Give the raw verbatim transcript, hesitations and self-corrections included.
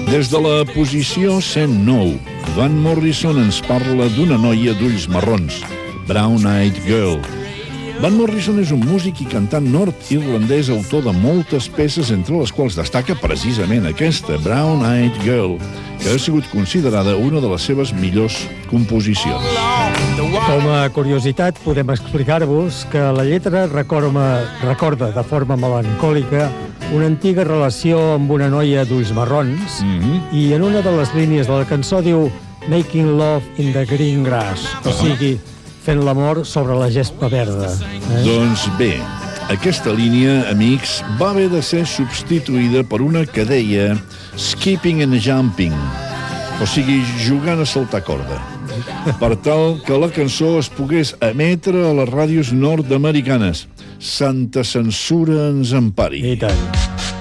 Des de la posició cent nou, Van Morrison ens parla d'una noia d'ulls marrons, Brown Eyed Girl. Van Morrison és un músic i cantant nord-irlandès, autor de moltes peces, entre les quals destaca precisament aquesta, Brown Eyed Girl, que ha sigut considerada una de les seves millors composicions. Com a curiositat, podem explicar-vos que la lletra recorda, recorda de forma melancòlica una antiga relació amb una noia d'ulls marrons, mm-hmm. i en una de les línies de la cançó diu Making Love in the Green Grass, o sigui, fent l'amor sobre la gespa verda. Eh? Doncs bé, aquesta línia, amics, va haver de ser substituïda per una que deia skipping and jumping, o sigui, jugant a saltar corda, per tal que la cançó es pogués emetre a les ràdios nord-americanes. Santa censura ens empari. I tant.